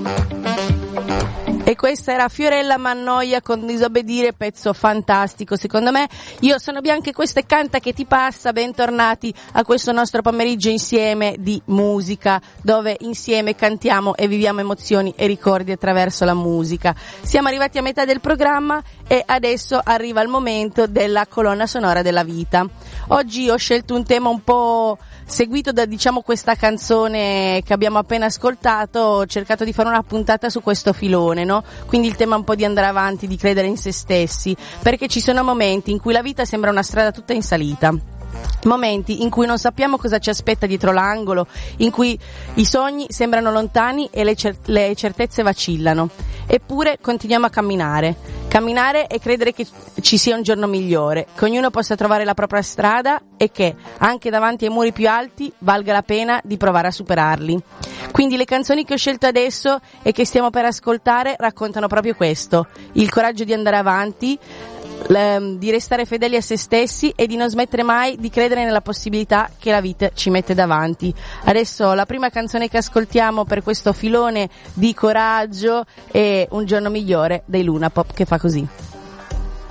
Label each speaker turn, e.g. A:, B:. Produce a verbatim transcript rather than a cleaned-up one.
A: E questa era Fiorella Mannoia con Disobbedire, pezzo fantastico secondo me. Io sono Bianca e questo è Canta che ti passa. Bentornati a questo nostro pomeriggio insieme di musica, dove insieme cantiamo e viviamo emozioni e ricordi attraverso la musica. Siamo arrivati a metà del programma e adesso arriva il momento della colonna sonora della vita. Oggi ho scelto un tema un po' seguito da, diciamo, questa canzone che abbiamo appena ascoltato. Ho cercato di fare una puntata su questo filone, no? Quindi il tema un po' di andare avanti, di credere in se stessi, perché ci sono momenti in cui la vita sembra una strada tutta in salita. Momenti in cui non sappiamo cosa ci aspetta dietro l'angolo, in cui i sogni sembrano lontani e le, cer- le certezze vacillano. Eppure continuiamo a camminare, camminare e credere che ci sia un giorno migliore, che ognuno possa trovare la propria strada e che, anche davanti ai muri più alti, valga la pena di provare a superarli. Quindi le canzoni che ho scelto adesso e che stiamo per ascoltare raccontano proprio questo: il coraggio di andare avanti, di restare fedeli a se stessi e di non smettere mai di credere nella possibilità che la vita ci mette davanti. Adesso la prima canzone che ascoltiamo per questo filone di coraggio è Un giorno migliore dei Luna Pop, che fa così.